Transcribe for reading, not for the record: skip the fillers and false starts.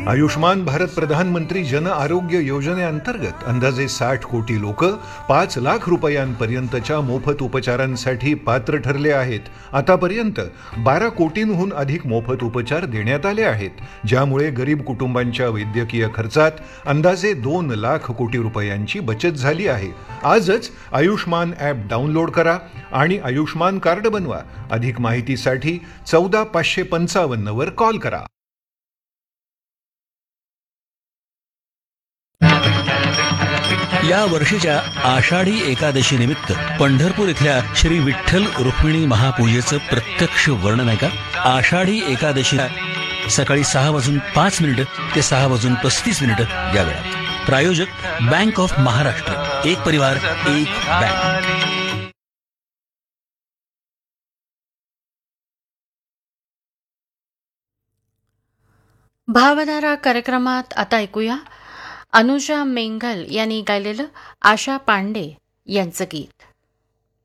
आयुष्मान भारत प्रधानमंत्री जन आरोग्य योजनेअंतर्गत अंदाजे 60 कोटी लोक 5 लाख रुपयांपर्यंतच्या मोफत उपचारांसाठी पात्र ठरले आहेत. आतापर्यंत 12 कोटींहून अधिक मोफत उपचार देण्यात आले आहेत, ज्यामुळे गरीब कुटुंबांच्या वैद्यकीय खर्चात अंदाजे 2 लाख कोटी रुपयांची बचत झाली आहे. आजच आयुष्मान ॲप डाउनलोड करा आणि आयुष्मान कार्ड बनवा. अधिक माहितीसाठी 14555 वर कॉल करा. या वर्षीच्या आषाढी एकादशी निमित्त पंढरपूर इथल्या श्री विठ्ठल रुक्मिणी महापूजेचं प्रत्यक्ष वर्णन आहे का? आषाढी एकादशी सकाळी 6:05 ते 6:35 या वेळात. प्रायोजक बँक ऑफ महाराष्ट्र. एक परिवार एक बँक. भावधारा कार्यक्रमात आता ऐकूया अनुजा मेंगल यांनी गायलेलं आशा पांडे यांचं गीत.